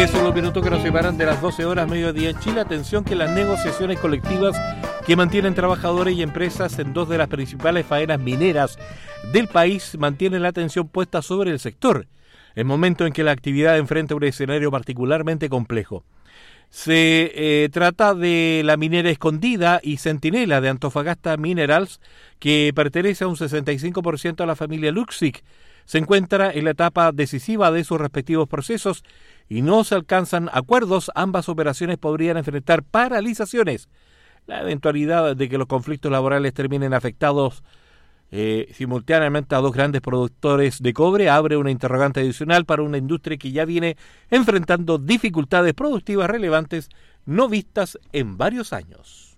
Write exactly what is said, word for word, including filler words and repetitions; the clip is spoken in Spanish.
son los minutos que nos separan de las doce horas mediodía en Chile. Atención que las negociaciones colectivas que mantienen trabajadores y empresas en dos de las principales faenas mineras del país mantienen la atención puesta sobre el sector, en momento en que la actividad enfrenta un escenario particularmente complejo. Se eh, trata de la minera Escondida y Centinela de Antofagasta Minerals, que pertenece a un sesenta y cinco por ciento a la familia Luxic. Se encuentra en la etapa decisiva de sus respectivos procesos y no se alcanzan acuerdos. Ambas operaciones podrían enfrentar paralizaciones. La eventualidad de que los conflictos laborales terminen afectados eh, simultáneamente a dos grandes productores de cobre abre una interrogante adicional para una industria que ya viene enfrentando dificultades productivas relevantes no vistas en varios años.